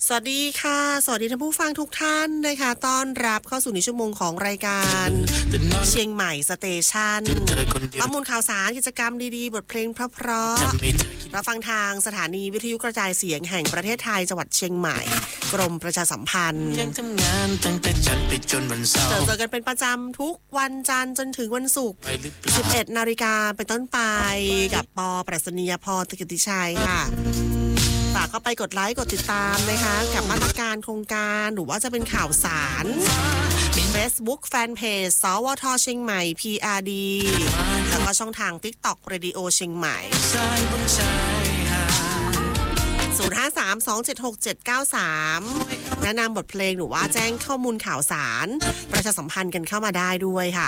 สวัสดีค่ะสวัสดีท่านผู้ฟังทุกท่านนะคะต้อนรับเข้าสู่ในชั่วโมงของรายการเชียงใหม่สเตชันข้อมูลข่าวสารกิจกรรมดีๆบทเพลงเพราะๆรับฟังทางสถานีวิทยุกระจายเสียงแห่งประเทศไทยจังหวัดเชียงใหม่กรมประชาสัมพันธ์เจอกันเป็นประจำทุกวันจันทร์จนถึงวันศุกร์ 11 นาฬิกาเป็นต้นไปกับป.ปรัชนียพร กิตติชัยค่ะฝากเข้าไปกดไลค์กดติดตามนะคะกับมาตรการโครงการหรือว่าจะเป็นข่าวสาร Facebook Fanpage สวท.เชียงใหม่ PRD แล้วก็ช่องทาง TikTok Radio เชียงใหม่ 053276793 แนะนำบทเพลงหรือว่าแจ้งข้อมูลข่าวสารประชาสัมพันธ์กันเข้ามาได้ด้วยค่ะ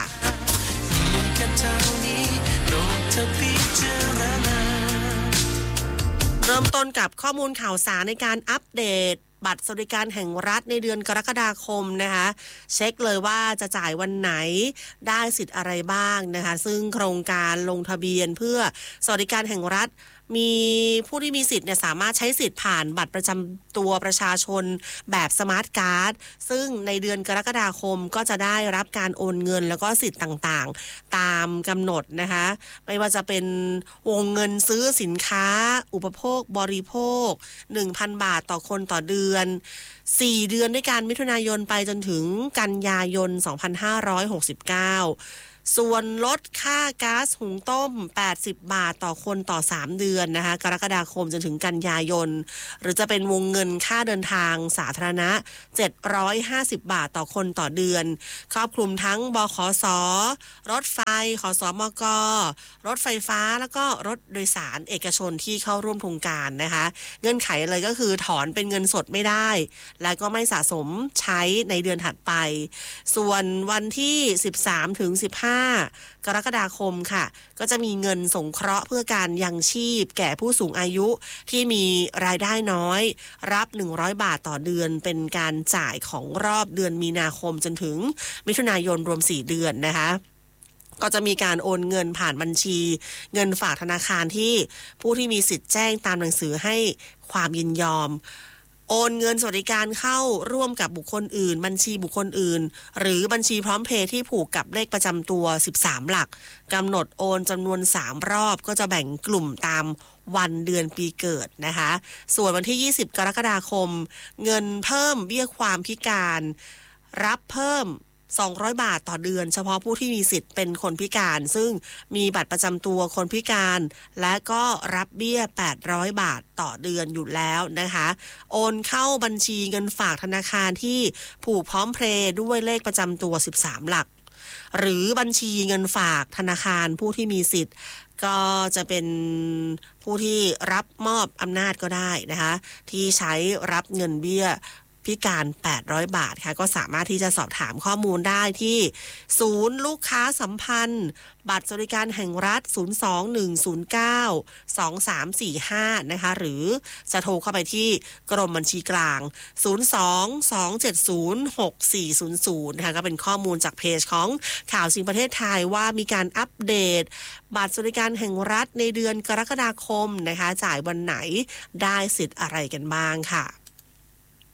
เริ่มต้นกับข้อมูลข่าวสารในการอัปเดตบัตรสวัสดิการแห่งรัฐในเดือนกรกฎาคมนะคะเช็คเลยว่าจะจ่ายวันไหนได้สิทธิ์อะไรบ้างนะคะซึ่งโครงการลงทะเบียนเพื่อสวัสดิการแห่งรัฐมีผู้ที่มีสิทธิ์เนี่ยสามารถใช้สิทธิ์ผ่านบัตรประจำตัวประชาชนแบบสมาร์ทการ์ดซึ่งในเดือนกรกฎาคมก็จะได้รับการโอนเงินแล้วก็สิทธิ์ต่างๆตามกำหนดนะคะไม่ว่าจะเป็นวงเงินซื้อสินค้าอุปโภคบริโภค 1,000 บาทต่อคนต่อเดือน4 เดือนด้วยกันมิถุนายนไปจนถึงกันยายน 2569ส่วนลดค่าก๊าซหุงต้ม80 บาทต่อคนต่อ3 เดือนนะคะกรกฎาคมจนถึงกันยายนหรือจะเป็นวงเงินค่าเดินทางสาธารณะ750 บาทต่อคนต่อเดือนครอบคลุมทั้งบขส.รถไฟขสมก.รถไฟฟ้าแล้วก็รถโดยสารเอกชนที่เข้าร่วมโครงการนะคะเงื่อนไขเลยก็คือถอนเป็นเงินสดไม่ได้และก็ไม่สะสมใช้ในเดือนถัดไปส่วนวันที่13 ถึง 15กรกฎาคมค่ะก็จะมีเงินสงเคราะห์เพื่อการยังชีพแก่ผู้สูงอายุที่มีรายได้น้อยรับ100 บาทต่อเดือนเป็นการจ่ายของรอบเดือนมีนาคมจนถึงมิถุนายนรวม4 เดือนนะคะก็จะมีการโอนเงินผ่านบัญชีเงินฝากธนาคารที่ผู้ที่มีสิทธิ์แจ้งตามหนังสือให้ความยินยอมโอนเงินสวัสดิการเข้าร่วมกับบุคคลอื่นบัญชีบุคคลอื่นหรือบัญชีพร้อมเพย์ที่ผูกกับเลขประจำตัว13 หลักกำหนดโอนจำนวน3 รอบก็จะแบ่งกลุ่มตามวันเดือนปีเกิดนะคะส่วนวันที่20 กรกฎาคมเงินเพิ่มเบี้ยความพิการรับเพิ่ม200 บาทต่อเดือนเฉพาะผู้ที่มีสิทธิ์เป็นคนพิการซึ่งมีบัตรประจำตัวคนพิการและก็รับเบี้ย800 บาทต่อเดือนอยู่แล้วนะคะโอนเข้าบัญชีเงินฝากธนาคารที่ผูกพร้อมเพย์ด้วยเลขประจำตัว13 หลักหรือบัญชีเงินฝากธนาคารผู้ที่มีสิทธิ์ก็จะเป็นผู้ที่รับมอบอำนาจก็ได้นะคะที่ใช้รับเงินเบี้ยพิการ800 บาทค่ะก็สามารถที่จะสอบถามข้อมูลได้ที่ศูนย์ลูกค้าสัมพันธ์บัตรสวัสดิการแห่งรัฐ021092345นะคะหรือจะโทรเข้าไปที่กรมบัญชีกลาง022706400นะคะก็เป็นข้อมูลจากเพจของข่าวสิ่งประเทศไทยว่ามีการอัปเดตบัตรสวัสดิการแห่งรัฐในเดือนกรกฎาคมนะคะจ่ายวันไหนได้สิทธิ์อะไรกันบ้างค่ะ